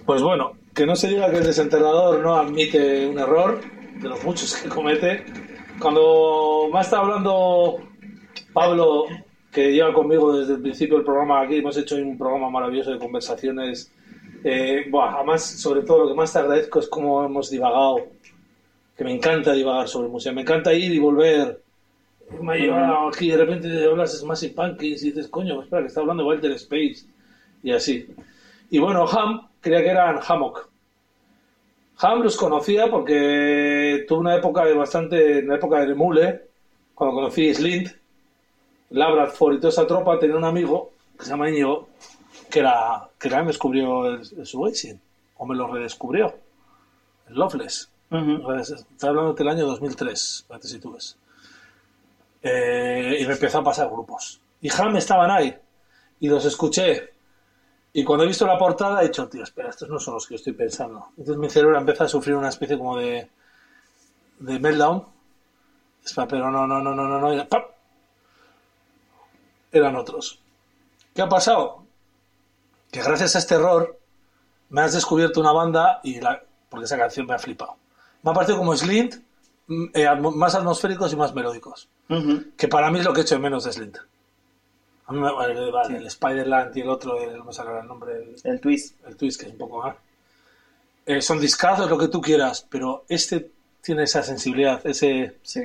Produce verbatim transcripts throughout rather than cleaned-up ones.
Pues bueno, que no se diga que el desenterrador no admite un error, de los muchos que comete. Cuando me ha estado hablando Pablo, que lleva conmigo desde el principio del programa, aquí hemos hecho un programa maravilloso de conversaciones. Eh, buah, además, sobre todo, lo que más te agradezco es cómo hemos divagado, que me encanta divagar sobre música, me encanta ir y volver. Me ha llevado aquí, de repente hablas de Smashing Pumpkins y dices, coño, espera, que está hablando de Walter Space, y así. Y bueno, Ham, creía que eran Hammock. Ham los conocía porque tuve una época de bastante, en la época de Mule, cuando conocí Slint, Labrador y toda esa tropa, tenía un amigo que se llama Íñigo, que era, que también me descubrió el, el Shoegazing, o me lo redescubrió, el Loveless. Uh-huh. Estoy hablando del año dos mil tres, para que si tú ves. Eh, y me empezó a pasar grupos. Y Ham estaban ahí, y los escuché. Y cuando he visto la portada he dicho, tío, espera, estos no son los que yo estoy pensando. Entonces mi cerebro empieza a sufrir una especie como de de meltdown. Espera, pero no, no, no, no, no, no. ¡Pam! Eran otros. ¿Qué ha pasado? Que gracias a este error me has descubierto una banda y la, porque esa canción me ha flipado. Me ha parecido como Slint, eh, más atmosféricos y más melódicos. Uh-huh. Que para mí es lo que he hecho de menos de Slint. A mí me vale, vale sí. El Spiderland y el otro, el, no me sale el nombre. El, el Twist. El Twist, que es un poco más. Eh, son discazos, lo que tú quieras, pero este tiene esa sensibilidad, ese. Sí.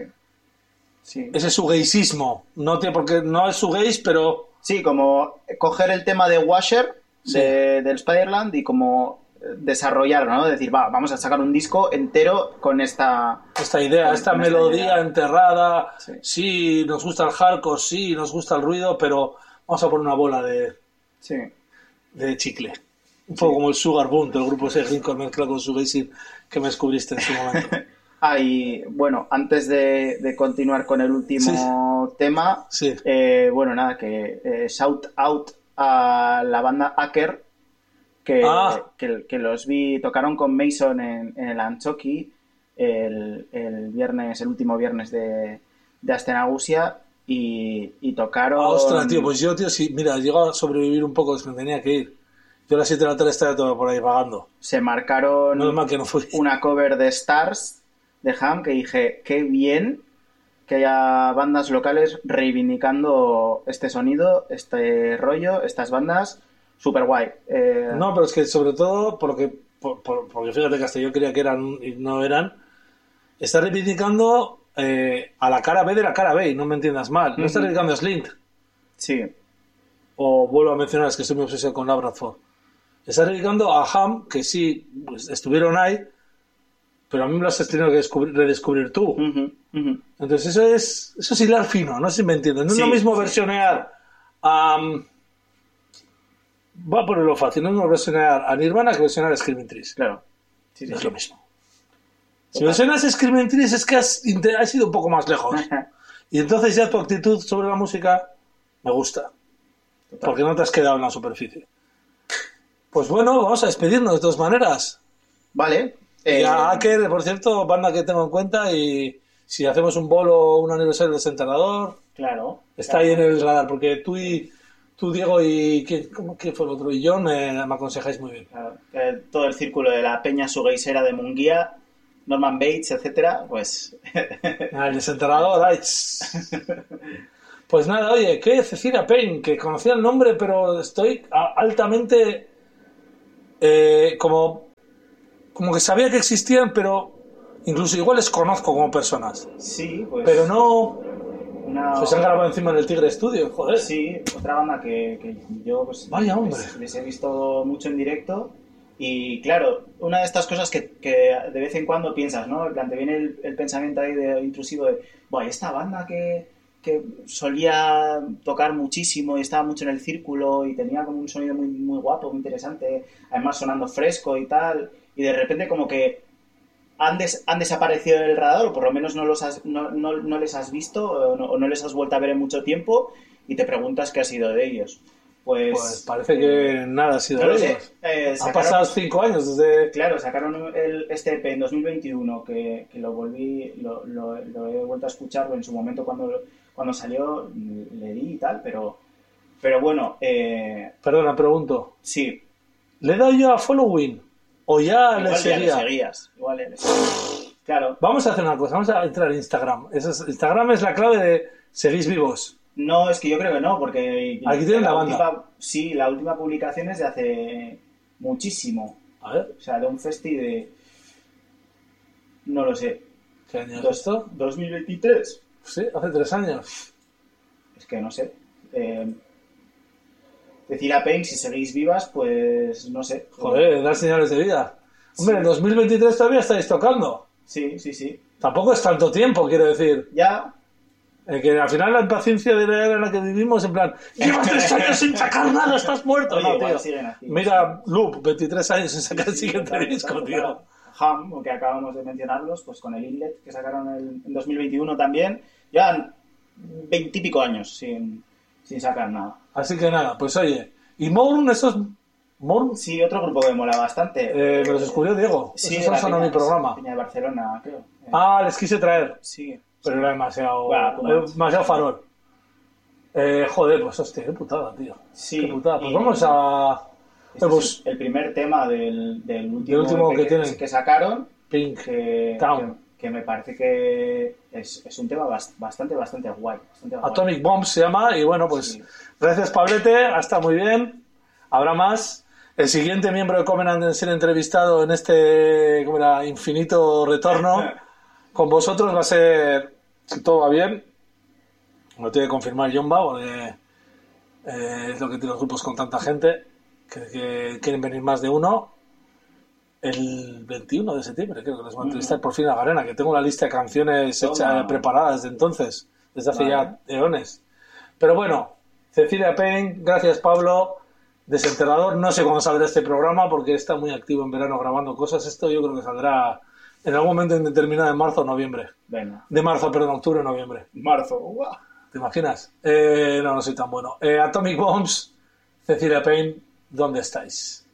Sí. Ese shoegazeismo. No tiene porque no es shoegaze, pero. Sí, como coger el tema de Washer, sí. de, del Spiderland, y como desarrollarlo, ¿no? Decir, va, vamos a sacar un disco entero con esta... Esta idea, esta melodía esta idea. enterrada. Sí. sí, nos gusta el hardcore, sí, nos gusta el ruido, pero vamos a poner una bola de... Sí. De chicle. Un poco sí. como el Sugar Boom, el grupo ese Greencore mezclado con Shoegazing que me descubriste en su momento. Ah, y bueno, antes de, de continuar con el último sí. tema, sí. Eh, bueno, nada, que eh, shout out a la banda Acker, que, ah. que, que los vi, tocaron con Mason en, en el Anchoqui el, el viernes, el último viernes de, de Astenagusia y, y tocaron... Ah, ostras, tío, pues yo, tío, sí, mira, llego a sobrevivir un poco, es que me tenía que ir. Yo a las siete de la tarde estaba todo por ahí vagando. Se marcaron no es mal que no fui. Una cover de Stars de Ham, que dije, qué bien que haya bandas locales reivindicando este sonido, este rollo, estas bandas, súper guay. Eh... No, pero es que sobre todo, porque, por, por, porque fíjate que hasta yo creía que eran y no eran, está reivindicando eh, a la cara B de la cara B, y no me entiendas mal. No uh-huh. está reivindicando a Slint. Sí. O vuelvo a mencionar, es que estoy muy obsesionado con Labrador. Está reivindicando a Ham, que sí, pues, estuvieron ahí, pero a mí me lo has tenido que descubrir, redescubrir tú. Uh-huh, uh-huh. Entonces eso es eso es hilar fino, no sé si me entiendes. No sí, es lo mismo sí. versionear a... Um, va a ponerlo fácil, no es lo mismo versionear a Nirvana que versionear a Screaming Trees. Claro. Sí, sí, es sí. lo mismo. Si versionas a Screaming Trees es que has, has ido un poco más lejos. Y entonces ya tu actitud sobre la música me gusta. Total. Porque no te has quedado en la superficie. Pues bueno, vamos a despedirnos de todas maneras. Vale. Eh, y a Acker, por cierto, banda que tengo en cuenta, y si hacemos un bolo o un aniversario del desenterrador, claro, está claro. ahí en el radar, porque tú y tú, Diego, y ¿quién, cómo, ¿quién fue el otro? Y John eh, me aconsejáis muy bien. Claro. Eh, todo el círculo de la peña shoegazera de Munguía, Norman Bates, etcétera, pues... Ah, el desenterrador, ay. Pues nada, oye, ¿qué? Cecilia Payne, que conocía el nombre, pero estoy altamente eh, como... como que sabía que existían, pero incluso igual les conozco como personas. Sí, pues... Pero no... Una... Pues se han grabado encima en el Tigre Studio, joder. Sí, otra banda que, que yo pues, Vaya, hombre. Les, les he visto mucho en directo. Y claro, una de estas cosas que, que de vez en cuando piensas, ¿no? En plan, te viene el, el pensamiento ahí de, intrusivo de, bueno, esta banda que, que solía tocar muchísimo y estaba mucho en el círculo y tenía como un sonido muy, muy guapo, muy interesante, además sonando fresco y tal... Y de repente como que han, des, han desaparecido del radar, o por lo menos no, los has, no, no, no les has visto o no, o no les has vuelto a ver en mucho tiempo, y te preguntas qué ha sido de ellos. Pues, pues parece eh, que nada ha sido claro, de ellos. Eh, sacaron, Han pasado cinco años desde... Claro, sacaron el, este E P en dos mil veintiuno, que, que lo volví, lo, lo, lo he vuelto a escuchar en su momento cuando, cuando salió, le di y tal, pero, pero bueno... Eh, Perdona, pregunto. Sí. ¿Le he dado yo a Following? o ya Igual le ya seguía. le seguías. Igual ya le seguías. Claro. Vamos a hacer una cosa, vamos a entrar en Instagram. Eso es- Instagram es la clave de seguís vivos. No, es que yo creo que no, porque... Aquí tienen la banda. Última, sí, la última publicación es de hace muchísimo. A ver, O sea, de un festi de... No lo sé. ¿qué año es Dos- esto? ¿dos mil veintitrés? Sí, hace tres años. Es que no sé. Eh, decir a Pain, si seguís vivas, pues no sé. Joder, dar señales de vida. Hombre, Sí. en dos mil veintitrés todavía estáis tocando. Sí, sí, sí. Tampoco es tanto tiempo, quiero decir. Ya, Eh, que al final la impaciencia de la era en la que vivimos, en plan, llevas tres años sin sacar nada, estás muerto. Oye, No, igual tío. siguen así. Mira, Loop, veintitrés años sin sacar el sí, siguiente total, disco, total, tío. total. Ham, que acabamos de mencionarlos, pues con el Inlet que sacaron el- en dos mil veintiuno también, llevan veintipico años sin, sin sacar nada. Así que nada, pues oye. Y Mourn, esos... Mourn, Sí, otro grupo que me mola bastante. eh, me los descubrió Diego. Sí, esos de han la sonado en mi Peña- programa. Peña de Barcelona, creo. Eh, Ah, les quise traer. sí. Pero era demasiado... Bueno, tú eh, más. demasiado farol. Eh, joder, pues hostia, qué putada, tío. Sí, Qué putada. Pues y- vamos a... Este Eh, pues, es el primer tema del, del último, Del último E P que que, tienen. que sacaron, Pink. que, Town. que, que me parece que es, es un tema bas- bastante, bastante guay. Bastante guay. Atomic Bomb se llama. Y bueno, pues Sí. gracias, Pablete. Hasta muy bien. Habrá más. El siguiente miembro de Covenant en ser entrevistado en este ¿cómo era? Infinito retorno con vosotros va a ser, si todo va bien, lo tiene que confirmar Jomba, porque eh, es lo que tiene los grupos con tanta gente, que, que quieren venir más de uno. El veintiuno de septiembre creo que les voy a entrevistar por fin a Garena, que tengo la lista de canciones Toma. hechas, preparadas desde entonces, desde hace Vale. ya eones. Pero bueno, Cecilia Payne, gracias Pablo. Desenterrador, no sé cuándo saldrá este programa porque está muy activo en verano grabando cosas. Esto yo creo que saldrá en algún momento indeterminado de marzo o noviembre. Venga. De marzo, perdón, octubre o noviembre. Marzo. ¡Guau! ¿Te imaginas? Eh, no, no soy tan bueno. Eh, Atomic Bombs, Cecilia Payne, ¿dónde estáis?